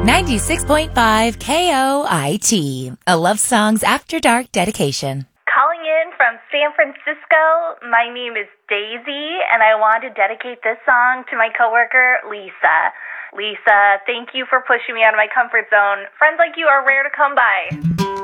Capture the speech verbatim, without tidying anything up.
ninety-six point five K O I T, a Love Songs After Dark dedication. Calling in from San Francisco, my name is Daisy, and I want to dedicate this song to my coworker, Lisa. Lisa, thank you for pushing me out of my comfort zone. Friends like you are rare to come by.